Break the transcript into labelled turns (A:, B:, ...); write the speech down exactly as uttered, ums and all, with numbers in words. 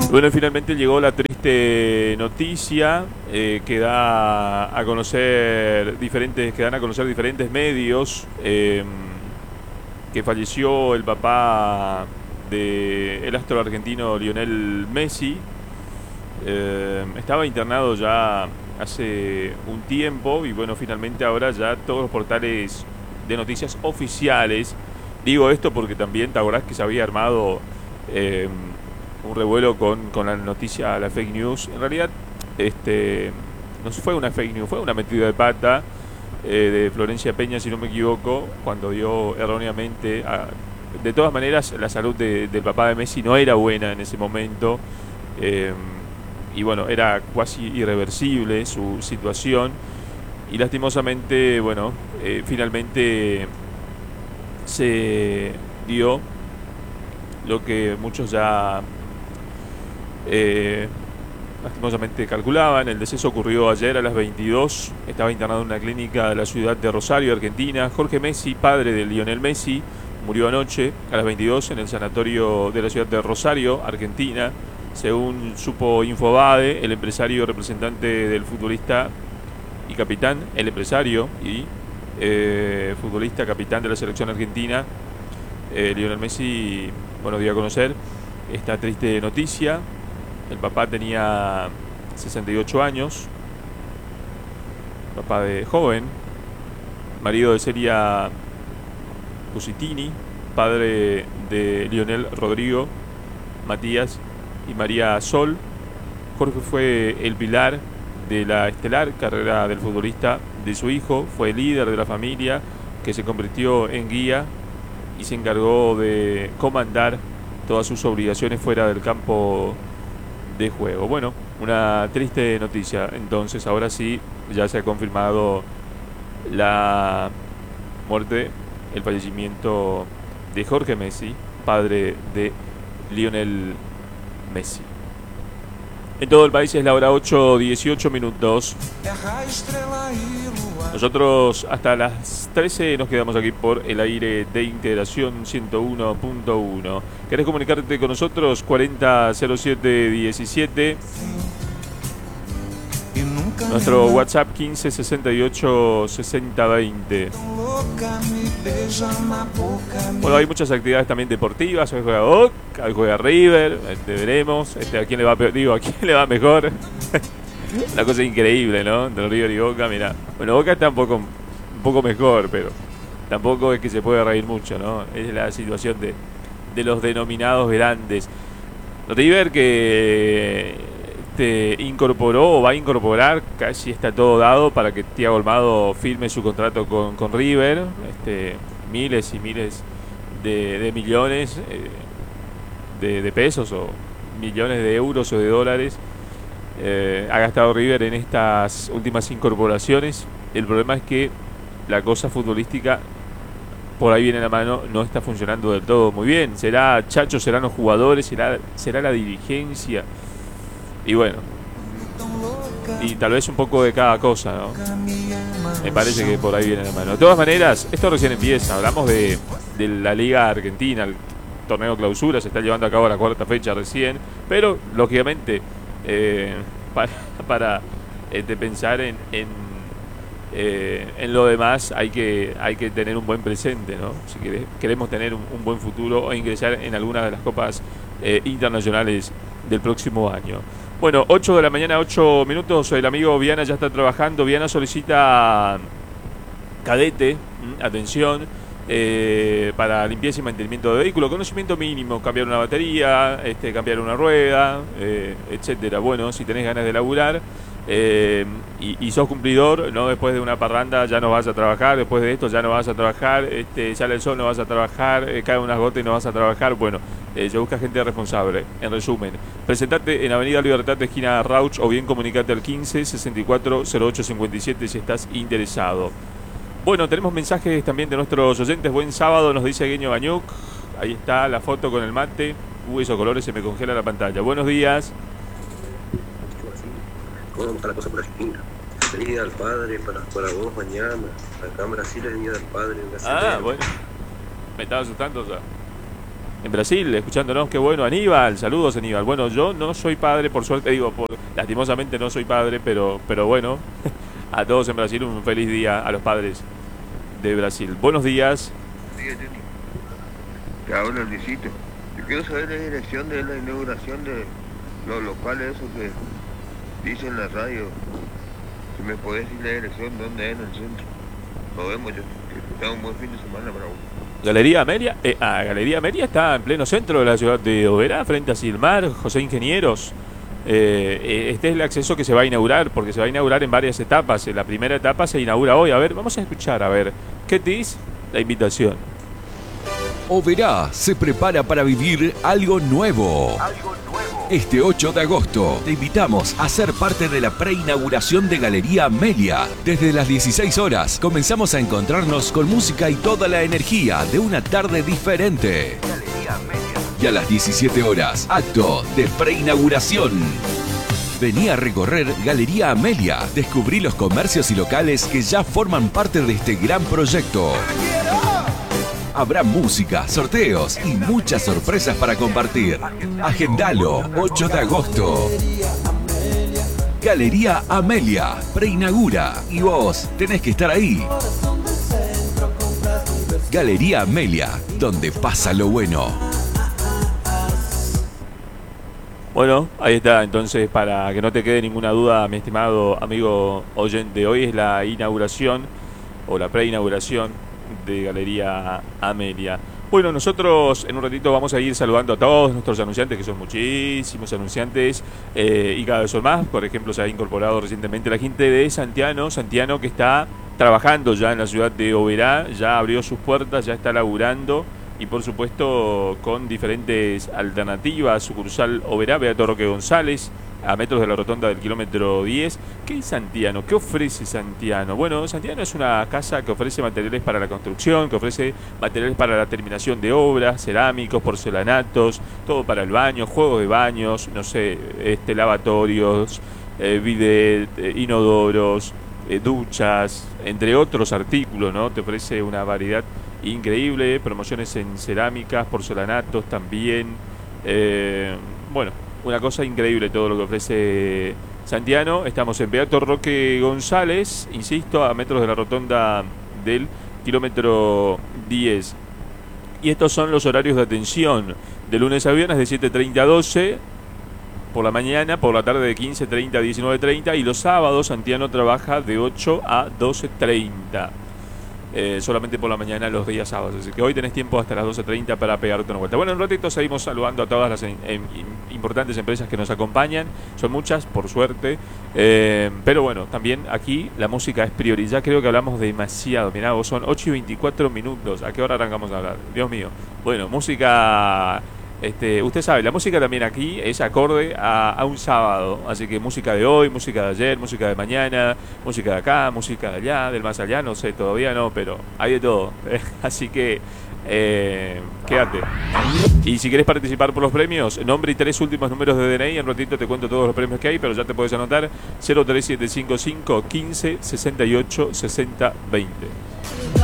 A: Bueno, finalmente llegó la triste noticia eh, que da a conocer diferentes, que dan a conocer diferentes medios eh, que falleció el papá del astro argentino Lionel Messi. Eh, estaba internado ya hace un tiempo y bueno, finalmente ahora ya todos los portales de noticias oficiales. Digo esto porque también te acordás que se había armado eh, un revuelo con, con la noticia, la fake news. En realidad, este no fue una fake news, fue una metida de pata eh, de Florencia Peña, si no me equivoco, cuando dio erróneamente. A, de todas maneras, la salud de, del papá de Messi no era buena en ese momento. Eh, y bueno, era casi irreversible su situación. Y lastimosamente, bueno, eh, finalmente se dio lo que muchos ya eh, lastimosamente calculaban. El deceso ocurrió ayer a las veintidós. Estaba internado en una clínica de la ciudad de Rosario, Argentina. Jorge Messi, padre de Lionel Messi, murió anoche a las veintidós en el sanatorio de la ciudad de Rosario, Argentina. Según supo Infobae, el empresario representante del futbolista y capitán, el empresario y eh, futbolista capitán de la selección argentina, eh, Lionel Messi, bueno, dio a conocer esta triste noticia. El papá tenía sesenta y ocho años, papá de joven, marido de Celia Cusitini, padre de Lionel Rodrigo, Matías y María Sol. Jorge fue el pilar de la estelar carrera del futbolista de su hijo, fue el líder de la familia que se convirtió en guía y se encargó de comandar todas sus obligaciones fuera del campo de juego. Bueno, una triste noticia. Entonces, ahora sí, ya se ha confirmado la muerte, el fallecimiento de Jorge Messi, padre de Lionel Messi. En todo el país es la hora ocho, dieciocho minutos. Nosotros hasta las trece nos quedamos aquí por el aire de Integración ciento uno punto uno. ¿Querés comunicarte con nosotros? cuarenta cero siete diecisiete. Nuestro WhatsApp quince sesenta y ocho sesenta veinte. Bueno, hay muchas actividades también deportivas. Hoy juega Boca, hoy juega River. Este, veremos este, a quién le va peor, digo, a quién le va mejor. Una cosa increíble, ¿no? Entre River y Boca, mira. Bueno, Boca está un poco, un poco mejor, pero tampoco es que se puede reír mucho, ¿no? Es la situación de, de los denominados grandes. River que este, incorporó o va a incorporar, casi está todo dado para que Thiago Almada firme su contrato con, con River. Este, miles y miles de, de millones eh, de, de pesos o millones de euros o de dólares eh, ha gastado River en estas últimas incorporaciones. El problema es que la cosa futbolística por ahí viene la mano, no está funcionando del todo muy bien. Será Chacho, serán los jugadores, será, será la dirigencia. Y bueno, y tal vez un poco de cada cosa, ¿no? Me parece que por ahí viene la mano. De todas maneras, esto recién empieza. Hablamos de, de la Liga Argentina, el torneo clausura, se está llevando a cabo la cuarta fecha recién. Pero, lógicamente, eh, para, para este, pensar en, en, eh, en lo demás hay que, hay que tener un buen presente, ¿no? Si queremos tener un, un buen futuro o ingresar en alguna de las copas eh, internacionales del próximo año. Bueno, ocho de la mañana, ocho minutos. El amigo Viana ya está trabajando. Viana solicita cadete, atención, eh, para limpieza y mantenimiento de vehículo. Conocimiento mínimo, cambiar una batería, este, cambiar una rueda, eh, etcétera. Bueno, si tenés ganas de laburar eh, y, y sos cumplidor, no después de una parranda ya no vas a trabajar, después de esto ya no vas a trabajar, este, sale el sol no vas a trabajar, eh, caen unas gotas y no vas a trabajar. Bueno, Eh, se busca gente responsable. En resumen, presentate en Avenida Libertad, esquina Rauch, o bien comunicate al quince sesenta y cuatro cero ocho cincuenta y siete si estás interesado. Bueno, tenemos mensajes también de nuestros oyentes. Buen sábado, nos dice Gueño Bañuc. Ahí está la foto con el mate. Uy, esos colores, se me congela la pantalla. Buenos días.
B: ¿Cómo está la cosa por Argentina? Feliz Día del Padre para, para vos mañana. Acá en Brasil es Día del Padre. En
A: ah, bueno. Me estaba asustando ya. en Brasil, escuchándonos, qué bueno. Aníbal, saludos Aníbal. Bueno, yo no soy padre, por suerte, digo, por, lastimosamente no soy padre, pero, pero bueno, a todos en Brasil un feliz día a los padres de Brasil. Buenos días.
C: Buenos días, Johnny. Te habla el Luisito. Yo quiero saber la dirección de la inauguración de los locales, eso que dice en la radio. Si me podés decir la dirección, ¿dónde es en el centro? Nos vemos, yo. Que tenga un buen fin de semana para vos.
A: Galería Amelia, eh, ah, Galería Amelia está en pleno centro de la ciudad de Oberá, frente a Silmar, José Ingenieros. Eh, este es el acceso que se va a inaugurar, porque se va a inaugurar en varias etapas. La primera etapa se inaugura hoy. A ver, vamos a escuchar, a ver, ¿qué te dice la invitación?
D: Oberá se prepara para vivir algo nuevo. Algo nuevo. Este ocho de agosto te invitamos a ser parte de la preinauguración de Galería Amelia. Desde las dieciséis horas comenzamos a encontrarnos con música y toda la energía de una tarde diferente. Galería Amelia. Y a las diecisiete horas, acto de preinauguración. Vení a recorrer Galería Amelia. Descubrí los comercios y locales que ya forman parte de este gran proyecto. Habrá música, sorteos y muchas sorpresas para compartir. Agendalo, ocho de agosto. Galería Amelia preinaugura y vos tenés que estar ahí. Galería Amelia, donde pasa lo bueno.
A: Bueno, ahí está, entonces, para que no te quede ninguna duda, mi estimado amigo oyente, hoy es la inauguración o la preinauguración de Galería Amelia. Bueno, nosotros en un ratito vamos a ir saludando a todos nuestros anunciantes, que son muchísimos anunciantes, eh, y cada vez son más. Por ejemplo, se ha incorporado recientemente la gente de Santiano, Santiano que está trabajando ya en la ciudad de Oberá, ya abrió sus puertas, ya está laburando, y por supuesto con diferentes alternativas. Sucursal Oberá, Beato Roque González, a metros de la rotonda del kilómetro diez. ¿Qué es Santiano? ¿Qué ofrece Santiano? Bueno, Santiano es una casa que ofrece materiales para la construcción, que ofrece materiales para la terminación de obras, cerámicos, porcelanatos, todo para el baño, juegos de baños, no sé, este, lavatorios, eh, bidet, eh, inodoros, eh, duchas, entre otros artículos, ¿no? Te ofrece una variedad increíble, promociones en cerámicas, porcelanatos también, eh, bueno, una cosa increíble todo lo que ofrece Santiano. Estamos en Beato Roque González, insisto, a metros de la rotonda del kilómetro diez. Y estos son los horarios de atención. De lunes a viernes de siete treinta a doce por la mañana, por la tarde de quince treinta a diecinueve treinta, y los sábados Santiano trabaja de ocho a doce treinta. Eh, solamente por la mañana los días sábados, así que hoy tenés tiempo hasta las doce treinta para pegarte una vuelta. Bueno, en un ratito seguimos saludando a todas las en, en, importantes empresas que nos acompañan, son muchas, por suerte, eh, pero bueno, también aquí la música es prioridad. Creo que hablamos demasiado, mirá vos, son ocho y veinticuatro minutos, ¿a qué hora arrancamos a hablar? Dios mío. Bueno, música... Este, usted sabe, la música también aquí es acorde a, a un sábado, así que música de hoy, música de ayer, música de mañana, música de acá, música de allá, del más allá, no sé, todavía no, pero hay de todo, así que eh, quédate. Y si querés participar por los premios, nombre y tres últimos números de D N I, en un ratito te cuento todos los premios que hay, pero ya te puedes anotar cero tres siete cinco cinco, quince, sesenta y ocho, sesenta, veinte.